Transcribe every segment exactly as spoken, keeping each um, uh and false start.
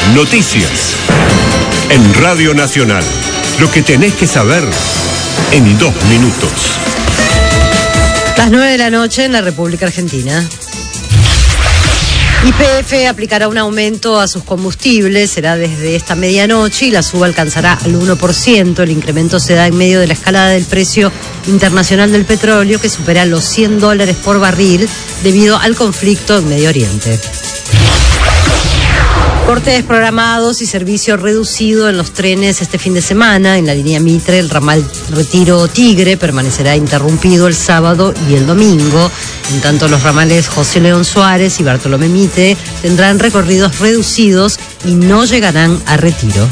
Noticias. En Radio Nacional. Lo que tenés que saber en dos minutos. Las nueve de la noche en la República Argentina. Y P F aplicará un aumento a sus combustibles, será desde esta medianoche y la suba alcanzará al uno por ciento. El incremento se da en medio de la escalada del precio internacional del petróleo, que supera los cien dólares por barril debido al conflicto en Medio Oriente. Cortes programados y servicio reducido en los trenes este fin de semana. En la línea Mitre, el ramal Retiro Tigre permanecerá interrumpido el sábado y el domingo. En tanto, los ramales José León Suárez y Bartolomé Mitre tendrán recorridos reducidos y no llegarán a Retiro.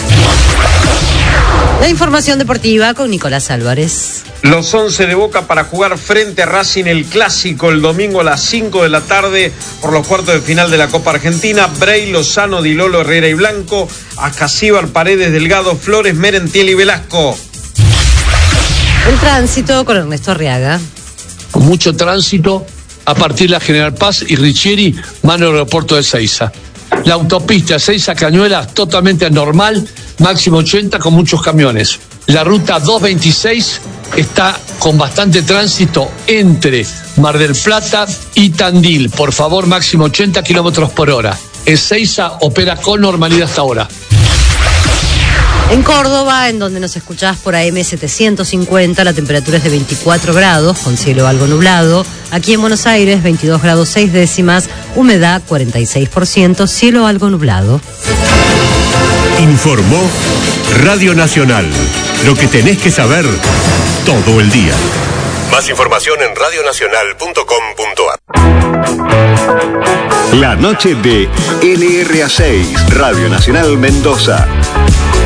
La información deportiva con Nicolás Álvarez. Los once de Boca para jugar frente a Racing el Clásico el domingo a las cinco de la tarde por los cuartos de final de la Copa Argentina. Bray, Lozano, Di Lolo, Herrera y Blanco, Ascasíbar, Paredes, Delgado, Flores, Merentiel y Velasco. El tránsito con Ernesto Arriaga. Con mucho tránsito a partir de la General Paz y Richieri, mano al aeropuerto de Seiza. La autopista Seiza-Cañuelas totalmente anormal, máximo ochenta con muchos camiones. La ruta doscientos veintiséis está con bastante tránsito entre Mar del Plata y Tandil. Por favor, máximo ochenta kilómetros por hora. Ezeiza opera con normalidad hasta ahora. En Córdoba, en donde nos escuchás por A M setecientos cincuenta, la temperatura es de veinticuatro grados, con cielo algo nublado. Aquí en Buenos Aires, veintidós grados seis décimas, humedad cuarenta y seis por ciento, cielo algo nublado. Informó Radio Nacional. Lo que tenés que saber todo el día. Más información en radio nacional punto com punto a r. La noche de L R A seis, Radio Nacional Mendoza.